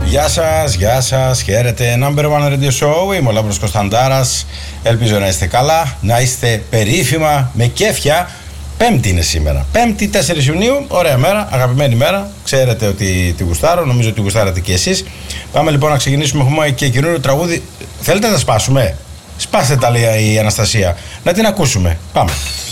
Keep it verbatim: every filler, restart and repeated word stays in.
Γεια σας, γεια σας, χαίρετε. Number One Radio Show, είμαι ο Λάμπρος Κωνσταντάρας. Ελπίζω να είστε καλά, να είστε περίφημα, με κέφια. Πέμπτη είναι σήμερα. Πέμπτη, τέσσερις Ιουνίου, ωραία μέρα, αγαπημένη μέρα. Ξέρετε ότι τη γουστάρω, νομίζω ότι γουστάρατε και εσείς. Πάμε λοιπόν να ξεκινήσουμε. Έχουμε και καινούριο τραγούδι. Θέλετε να τα σπάσουμε? Σπάστε τα, λέει η Αναστασία. Να την ακούσουμε. Πάμε.